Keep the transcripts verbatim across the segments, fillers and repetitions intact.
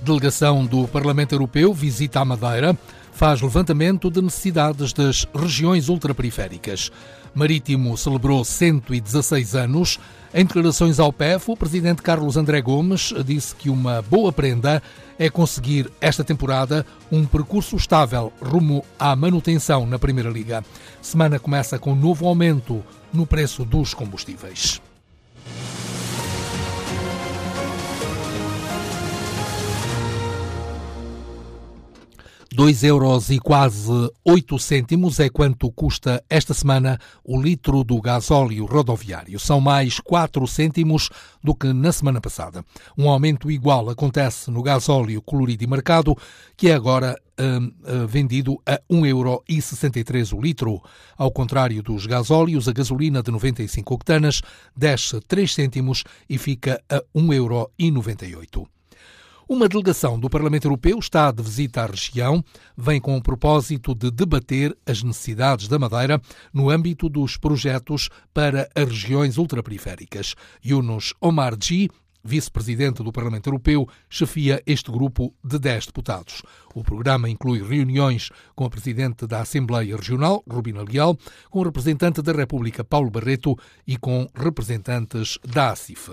Delegação do Parlamento Europeu visita a Madeira, faz levantamento de necessidades das regiões ultraperiféricas. Marítimo celebrou cento e dezasseis anos. Em declarações ao P E F, o presidente Carlos André Gomes disse que uma boa prenda é conseguir esta temporada um percurso estável rumo à manutenção na Primeira Liga. Semana começa com um novo aumento no preço dos combustíveis. dois euros e quase oito cêntimos é quanto custa esta semana o litro do gasóleo rodoviário. São mais quatro cêntimos do que na semana passada. Um aumento igual acontece no gasóleo colorido e marcado, que é agora hum, vendido a um euro e sessenta e três o litro. Ao contrário dos gasóleos, a gasolina de noventa e cinco octanas desce três cêntimos e fica a um euro e noventa e oito. Uma delegação do Parlamento Europeu está de visita à região, vem com o propósito de debater as necessidades da Madeira no âmbito dos projetos para as regiões ultraperiféricas. Yunus Omar G., vice-presidente do Parlamento Europeu, chefia este grupo de dez deputados. O programa inclui reuniões com a presidente da Assembleia Regional, Rubina Leal, com o representante da República, Paulo Barreto, e com representantes da A C I F.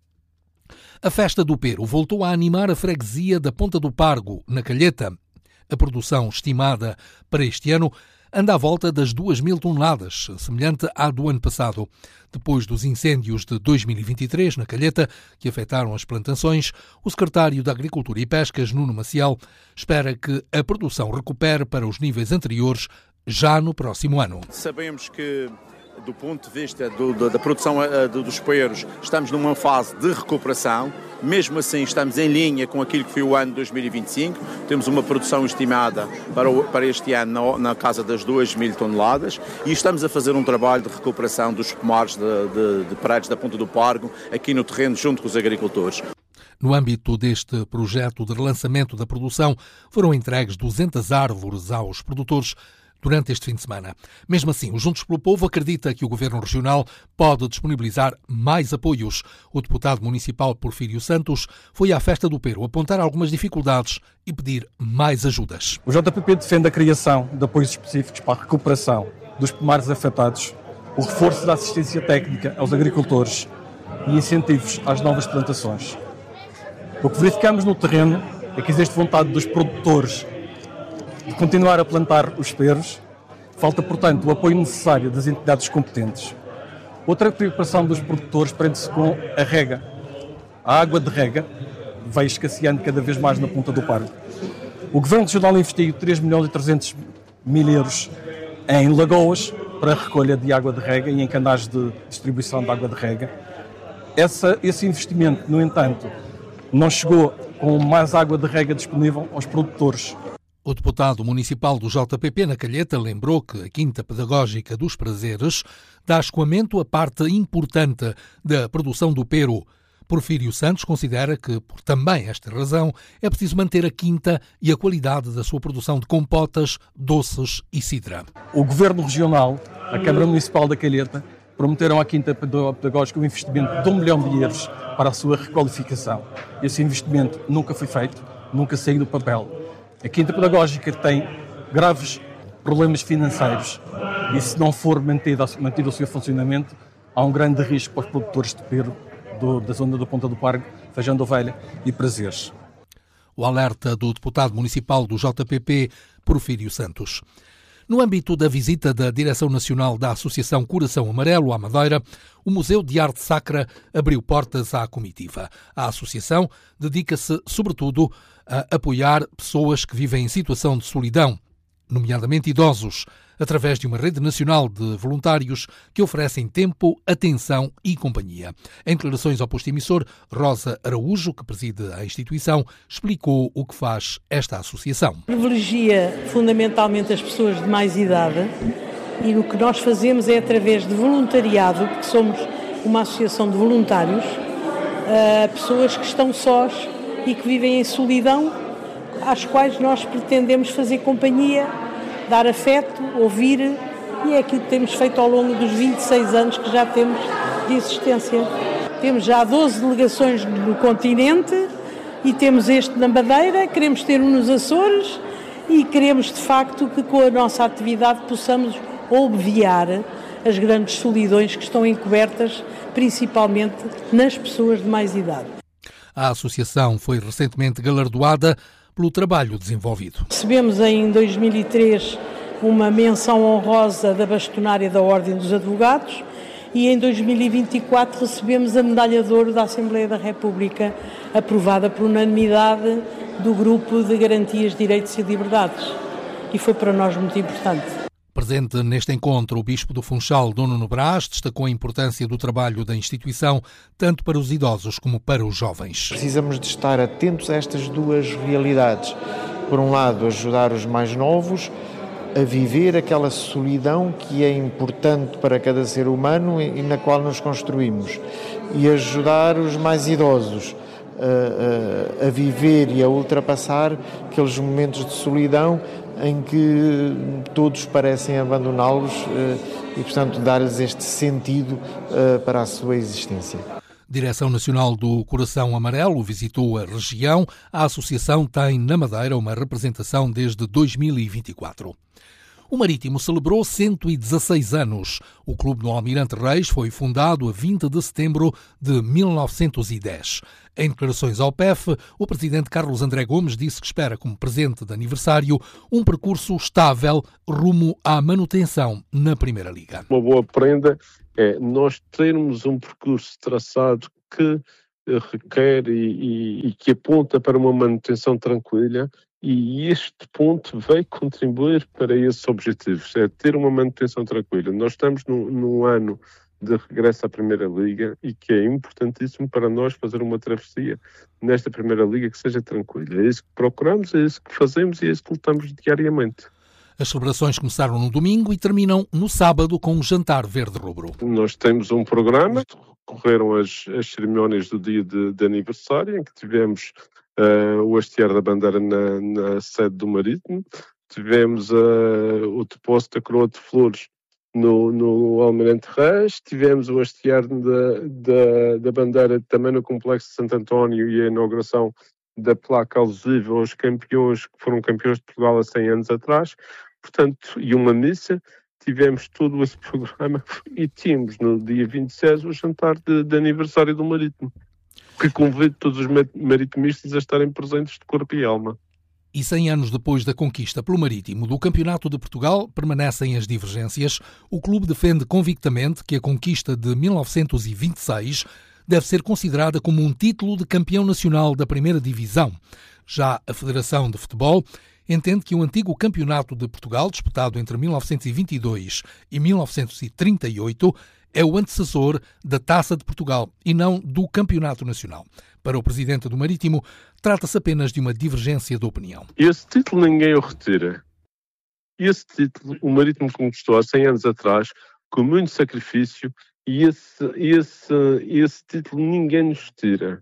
A Festa do Pero voltou a animar a freguesia da Ponta do Pargo, na Calheta. A produção estimada para este ano anda à volta das duas mil toneladas, semelhante à do ano passado. Depois dos incêndios de dois mil e vinte e três na Calheta, que afetaram as plantações, o secretário da Agricultura e Pescas, Nuno Maciel, espera que a produção recupere para os níveis anteriores já no próximo ano. Sabemos que, do ponto de vista do, da, da produção uh, dos pereiros, estamos numa fase de recuperação. Mesmo assim, estamos em linha com aquilo que foi o ano de dois mil e vinte e cinco. Temos uma produção estimada para, o, para este ano na, na casa das duas mil toneladas e estamos a fazer um trabalho de recuperação dos pomares de, de, de paredes da Ponta do Pargo aqui no terreno junto com os agricultores. No âmbito deste projeto de relançamento da produção, foram entregues duzentas árvores aos produtores durante este fim de semana. Mesmo assim, o Juntos pelo Povo acredita que o Governo Regional pode disponibilizar mais apoios. O deputado municipal Porfírio Santos foi à Festa do Pero apontar algumas dificuldades e pedir mais ajudas. O J P P defende a criação de apoios específicos para a recuperação dos pomares afetados, o reforço da assistência técnica aos agricultores e incentivos às novas plantações. O que verificamos no terreno é que existe vontade dos produtores de continuar a plantar os peros. Falta, portanto, o apoio necessário das entidades competentes. Outra preocupação dos produtores prende-se com a rega. A água de rega vai escasseando cada vez mais na Ponta do Pargo. O Governo Regional investiu três milhões e trezentos mil euros em lagoas para a recolha de água de rega e em canais de distribuição de água de rega. Essa, esse investimento, no entanto, não chegou com mais água de rega disponível aos produtores. O deputado municipal do J P P na Calheta lembrou que a Quinta Pedagógica dos Prazeres dá escoamento a parte importante da produção do pero. Porfírio Santos considera que, por também esta razão, é preciso manter a quinta e a qualidade da sua produção de compotas, doces e cidra. O Governo Regional, a Câmara Municipal da Calheta, prometeram à Quinta Pedagógica um investimento de um milhão de euros para a sua requalificação. Esse investimento nunca foi feito, nunca saiu do papel. A Quinta Pedagógica tem graves problemas financeiros e, se não for mantido, mantido o seu funcionamento, há um grande risco para os produtores de pero do, da zona da Ponta do Pargo, Feijão da Ovelha e Prazeres. O alerta do deputado municipal do J P P, Porfírio Santos. No âmbito da visita da Direção Nacional da Associação Coração Amarelo à Madeira, o Museu de Arte Sacra abriu portas à comitiva. A associação dedica-se, sobretudo, a apoiar pessoas que vivem em situação de solidão, nomeadamente idosos, através de uma rede nacional de voluntários que oferecem tempo, atenção e companhia. Em declarações ao posto emissor, Rosa Araújo, que preside a instituição, explicou o que faz esta associação. Privilegia fundamentalmente as pessoas de mais idade e o que nós fazemos é através de voluntariado, porque somos uma associação de voluntários, pessoas que estão sós e que vivem em solidão, às quais nós pretendemos fazer companhia, dar afeto, ouvir, e é aquilo que temos feito ao longo dos vinte e seis anos que já temos de existência. Temos já doze delegações no continente, e temos este na Madeira, queremos ter um nos Açores e queremos de facto que com a nossa atividade possamos obviar as grandes solidões que estão encobertas principalmente nas pessoas de mais idade. A associação foi recentemente galardoada pelo trabalho desenvolvido. Recebemos em dois mil e três uma menção honrosa da bastonária da Ordem dos Advogados e em dois mil e vinte e quatro recebemos a medalha de ouro da Assembleia da República, aprovada por unanimidade do Grupo de Garantias, Direitos e Liberdades. E foi para nós muito importante. Presente neste encontro, o Bispo do Funchal, Dom Nuno Brás, destacou a importância do trabalho da instituição, tanto para os idosos como para os jovens. Precisamos de estar atentos a estas duas realidades. Por um lado, ajudar os mais novos a viver aquela solidão que é importante para cada ser humano e na qual nos construímos. E ajudar os mais idosos a, a, a viver e a ultrapassar aqueles momentos de solidão em que todos parecem abandoná-los e, portanto, dar-lhes este sentido para a sua existência. Direção Nacional do Coração Amarelo visitou a região. A associação tem na Madeira uma representação desde dois mil e vinte e quatro. O Marítimo celebrou cento e dezasseis anos. O Clube do Almirante Reis foi fundado a vinte de setembro de mil novecentos e dez. Em declarações ao P E F, o presidente Carlos André Gomes disse que espera como presente de aniversário um percurso estável rumo à manutenção na Primeira Liga. Uma boa prenda é nós termos um percurso traçado que requer e, e, e que aponta para uma manutenção tranquila. E este ponto vai contribuir para esses objetivos, é ter uma manutenção tranquila. Nós estamos num, num ano de regresso à Primeira Liga e que é importantíssimo para nós fazer uma travessia nesta Primeira Liga que seja tranquila. É isso que procuramos, é isso que fazemos e é isso que lutamos diariamente. As celebrações começaram no domingo e terminam no sábado com um jantar verde-rubro. Nós temos um programa, correram as, as cerimónias do dia de, de aniversário, em que tivemos Uh, o hastear da bandeira na, na sede do Marítimo, tivemos uh, o depósito da coroa de flores no, no Almirante Reis, tivemos o hastear da, da, da bandeira também no Complexo de Santo António e a inauguração da placa alusiva aos campeões que foram campeões de Portugal há cem anos atrás, portanto, e uma missa. Tivemos todo esse programa e tínhamos no dia vinte e seis o jantar de, de aniversário do Marítimo, que convido todos os maritimistas a estarem presentes de corpo e alma. E cem anos depois da conquista pelo Marítimo do Campeonato de Portugal, permanecem as divergências. O clube defende convictamente que a conquista de mil novecentos e vinte e seis deve ser considerada como um título de campeão nacional da primeira divisão. Já a Federação de Futebol entende que o antigo Campeonato de Portugal, disputado entre mil novecentos e vinte e dois e mil novecentos e trinta e oito, é o antecessor da Taça de Portugal e não do Campeonato Nacional. Para o presidente do Marítimo, trata-se apenas de uma divergência de opinião. Esse título ninguém o retira. Esse título o Marítimo conquistou há cem anos atrás, com muito sacrifício, e esse, esse, esse título ninguém nos tira.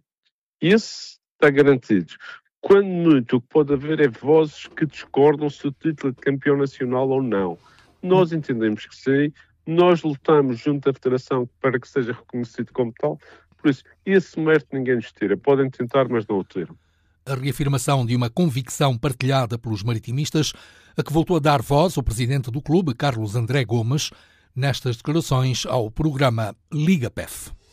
Esse está garantido. Quando muito, o que pode haver é vozes que discordam se o título é de campeão nacional ou não. Nós entendemos que sim. Nós lutamos junto à Federação para que seja reconhecido como tal, por isso, esse mérito ninguém nos tira. Podem tentar, mas não o tiram. A reafirmação de uma convicção partilhada pelos maritimistas, a que voltou a dar voz o presidente do clube, Carlos André Gomes, nestas declarações ao programa Liga P E F.